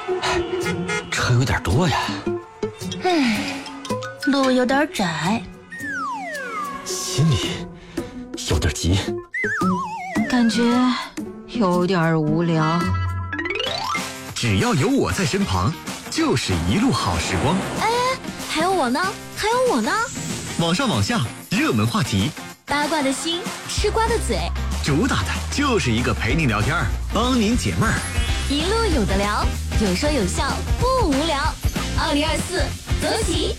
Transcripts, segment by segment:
车有点多呀。 路有点窄， 心里有点急， 感觉有点无聊。 只要有我在身旁，就是一路好时光。 还有我呢，还有我呢。 网上网下，热门话题， 八卦的心，吃瓜的嘴， 主打的就是一个陪您聊天，帮您解闷儿。 一路有的聊，有说有笑，不无聊。2024走起！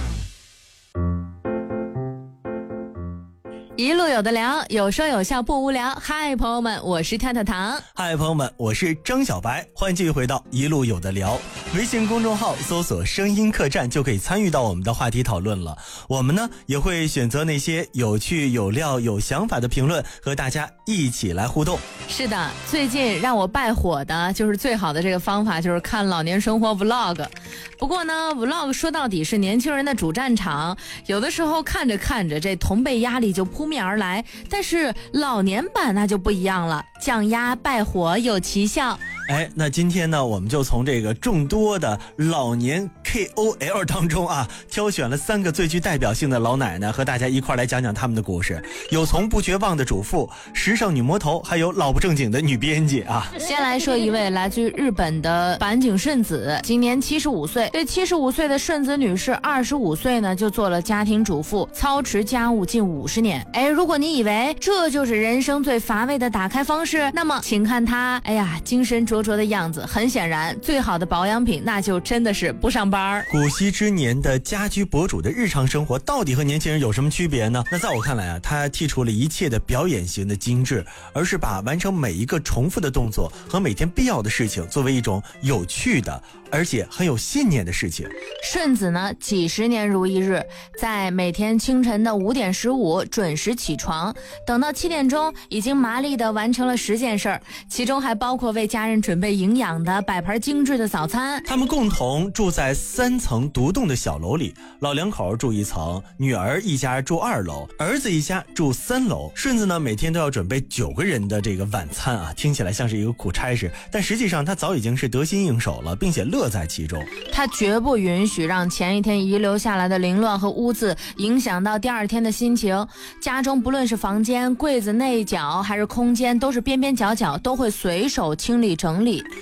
一路有的聊，有说有笑，不无聊。嗨，朋友们，我是跳跳糖。 嗨，朋友们，我是张小白，欢迎继续回到一路有的聊。微信公众号搜索声音客栈就可以参与到我们的话题讨论了。我们呢也会选择那些有趣有料有想法的评论，和大家一起来互动。 是的，最近让我败火的就是最好的这个方法，就是看老年生活 vlog。不过呢 vlog 说到底是年轻人的主战场，有的时候看着看着这同辈压力就扑面而来，但是老年版那就不一样了，降压败火有奇效。 那今天呢，我们就从这个众多的老年 KOL 当中啊，挑选了3个最具代表性的老奶奶，和大家一块来讲讲他们的故事。有从不绝望的主妇、时尚女魔头，还有老不正经的女编辑啊。 先来说一位来自于日本的坂井顺子，今年75岁。这75岁的顺子女士，25岁呢就做了家庭主妇，操持家务近50年。如果你以为这就是人生最乏味的打开方式，那么请看她，精神灼灼的样子。很显然，最好的保养品那就真的是不上班。 古稀之年的家居博主的日常生活到底和年轻人有什么区别呢？那在我看来啊，他剔除了一切的表演型的精致，而是把完成每一个重复的动作和每天必要的事情作为一种有趣的而且很有信念的事情。 顺子呢，几十年如一日，在每天清晨的5点15准时起床，等到7点钟已经麻利地完成了10件事儿，其中还包括为家人准备营养的摆盘精致的早餐。 他们共同住在3层独栋的小楼里，老两口住1层，女儿一家住2楼，儿子一家住3楼。顺子呢，每天都要准备9个人的这个晚餐啊，听起来像是一个苦差事，但实际上他早已经是得心应手了，并且乐在其中。 他绝不允许让前一天遗留下来的凌乱和污渍影响到第2天的心情。家中不论是房间、柜子内角还是空间，都是边边角角都会随手清理整理。